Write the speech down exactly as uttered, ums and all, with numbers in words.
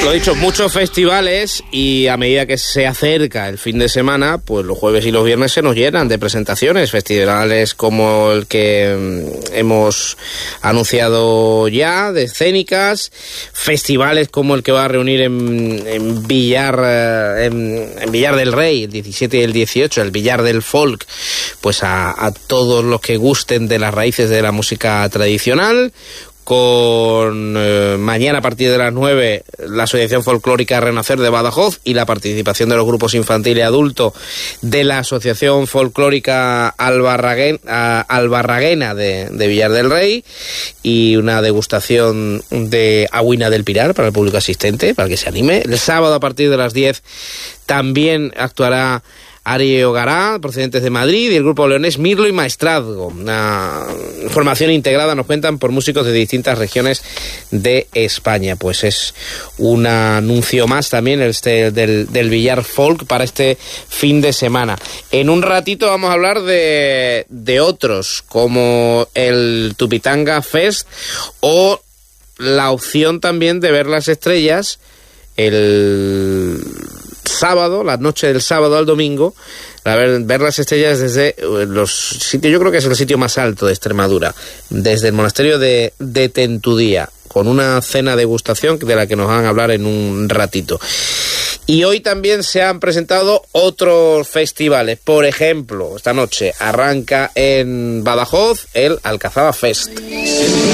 Lo dicho, muchos festivales, y a medida que se acerca el fin de semana, pues los jueves y los viernes se nos llenan de presentaciones. Festivales como el que hemos anunciado ya, de escénicas, festivales como el que va a reunir en, en Villar en, en Villar del Rey el diecisiete y el dieciocho, el Villar del Folk, pues a, a todos los que gusten de las raíces de la música tradicional. Con eh, mañana a partir de las nueve la Asociación Folclórica Renacer de Badajoz y la participación de los grupos infantil y adulto de la Asociación Folclórica Albarraguen, Albarraguena de, de Villar del Rey, y una degustación de agüina del Pilar para el público asistente, para que se anime. El sábado a partir de las diez también actuará Ari Ogará, procedentes de Madrid, y el grupo leonés Mirlo y Maestrazgo. Una formación integrada, nos cuentan, por músicos de distintas regiones de España. Pues es un anuncio más también este del, del Villar Folk para este fin de semana. En un ratito vamos a hablar de, de otros, como el Tupitanga Fest, o la opción también de ver las estrellas el sábado, la noche del sábado al domingo, a ver, ver las estrellas desde los sitios, yo creo que es el sitio más alto de Extremadura, desde el monasterio de, de Tentudía, con una cena degustación de la que nos van a hablar en un ratito. Y hoy también se han presentado otros festivales. Por ejemplo, esta noche arranca en Badajoz el Alcazaba Fest.